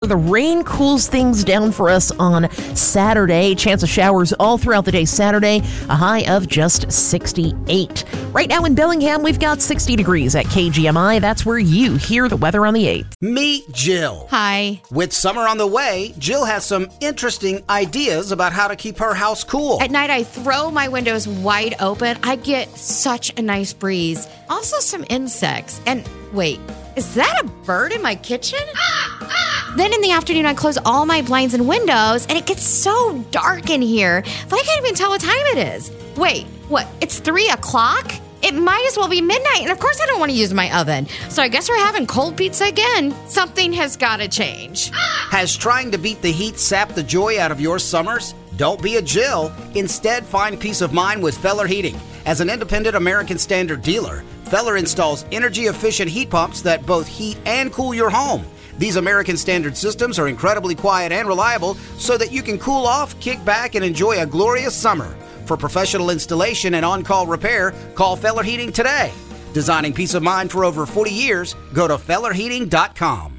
The rain cools things down for us on Saturday. Chance of showers all throughout the day Saturday. A high of just 68. Right now in Bellingham, we've got 60 degrees at KGMI. That's where you hear the weather on the 8th. Meet Jill. Hi. With summer on the way, Jill has some interesting ideas about how to keep her house cool. At night, I throw my windows wide open. I get such a nice breeze. Also some insects. And wait, is that a bird in my kitchen? Then in the afternoon, I close all my blinds and windows, and it gets so dark in here that I can't even tell what time it is. Wait, what? It's 3 o'clock? It might as well be midnight, and of course I don't want to use my oven. So I guess we're having cold pizza again. Something has got to change. Has trying to beat the heat sapped the joy out of your summers? Don't be a Jill. Instead, find peace of mind with Feller Heating. As an independent American Standard dealer, Feller installs energy-efficient heat pumps that both heat and cool your home. These American Standard systems are incredibly quiet and reliable so that you can cool off, kick back, and enjoy a glorious summer. For professional installation and on-call repair, call Feller Heating today. Designing peace of mind for over 40 years, go to fellerheating.com.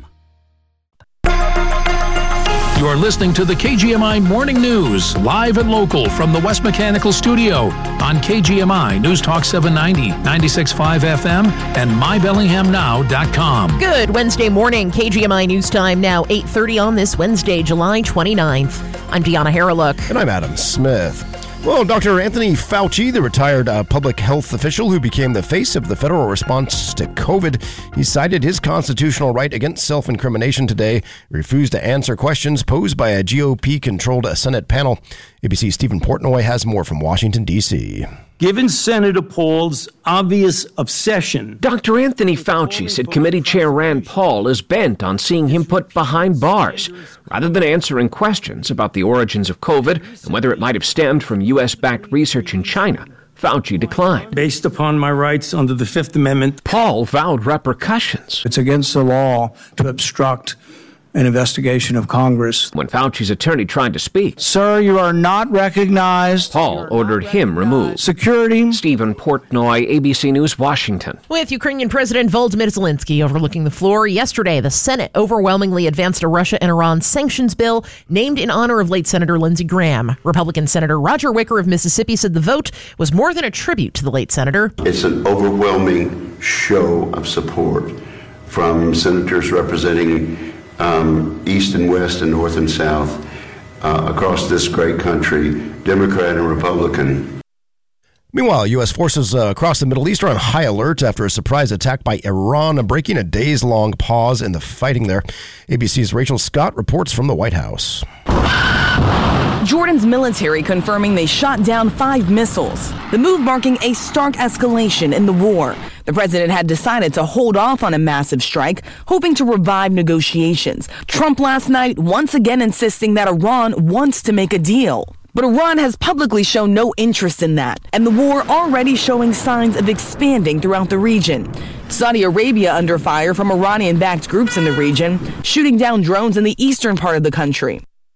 You're listening to the KGMI Morning News, live and local from the West Mechanical Studio on KGMI News Talk 790, 96.5 FM, and mybellinghamnow.com. Good Wednesday morning, KGMI News Time now 8:30 on this Wednesday, July 29th. I'm Deanna Harreluk. And I'm Adam Smith. Well, Dr. Anthony Fauci, the retired public health official who became the face of the federal response to COVID, he cited his constitutional right against self-incrimination today, refused to answer questions posed by a GOP-controlled Senate panel. ABC's Stephen Portnoy has more from Washington, D.C. Given Senator Paul's obvious obsession, Dr. Anthony Fauci said Committee Chair Rand Paul is bent on seeing him put behind bars, rather than answering questions about the origins of COVID and whether it might have stemmed from U.S.-backed research in China. Fauci declined. Based upon my rights under the Fifth Amendment, Paul vowed repercussions. It's against the law to obstruct an investigation of Congress. When Fauci's attorney tried to speak, Sir, you are not recognized. Paul ordered him removed. Security. Stephen Portnoy, ABC News, Washington. With Ukrainian President Volodymyr Zelensky overlooking the floor, yesterday the Senate overwhelmingly advanced a Russia and Iran sanctions bill named in honor of late Senator Lindsey Graham. Republican Senator Roger Wicker of Mississippi said the vote was more than a tribute to the late senator. It's an overwhelming show of support from senators representing East and West and North and South across this great country, Democrat and Republican. Meanwhile, U.S. forces across the Middle East are on high alert after a surprise attack by Iran, breaking a days-long pause in the fighting there. ABC's Rachel Scott reports from the White House. Jordan's military confirming they shot down 5 missiles, the move marking a stark escalation in the war. The president had decided to hold off on a massive strike, hoping to revive negotiations. Trump last night once again insisting that Iran wants to make a deal. But Iran has publicly shown no interest in that, and the war already showing signs of expanding throughout the region. Saudi Arabia under fire from Iranian-backed groups in the region, shooting down drones in the eastern part of the country.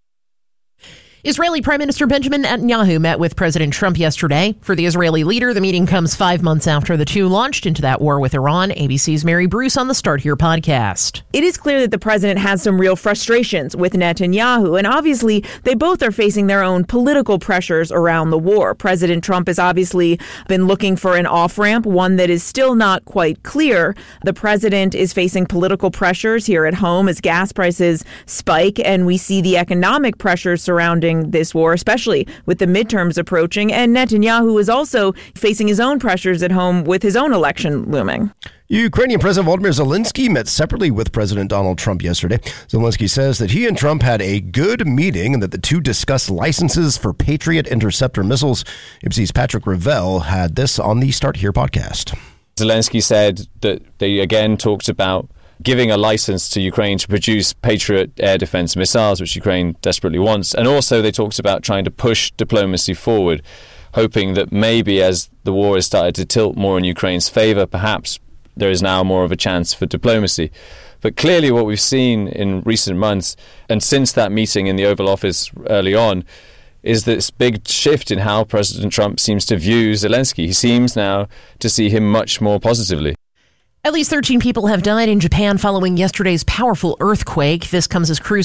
Israeli Prime Minister Benjamin Netanyahu met with President Trump yesterday. For the Israeli leader, the meeting comes 5 months after the two launched into that war with Iran. ABC's Mary Bruce on the Start Here podcast. It is clear that the president has some real frustrations with Netanyahu, and obviously they both are facing their own political pressures around the war. President Trump has obviously been looking for an off-ramp, one that is still not quite clear. The president is facing political pressures here at home as gas prices spike, and we see the economic pressures surrounding this war, especially with the midterms approaching. And Netanyahu is also facing his own pressures at home with his own election looming. Ukrainian President Volodymyr Zelensky met separately with President Donald Trump yesterday. Zelensky says that he and Trump had a good meeting and that the two discussed licenses for Patriot interceptor missiles. ABC's Patrick Revell had this on the Start Here podcast. Zelensky said that they again talked about giving a license to Ukraine to produce Patriot air defense missiles, which Ukraine desperately wants. And also they talked about trying to push diplomacy forward, hoping that maybe as the war has started to tilt more in Ukraine's favor, perhaps there is now more of a chance for diplomacy. But clearly what we've seen in recent months, and since that meeting in the Oval Office early on, is this big shift in how President Trump seems to view Zelensky. He seems now to see him much more positively. At least 13 people have died in Japan following yesterday's powerful earthquake. This comes as crews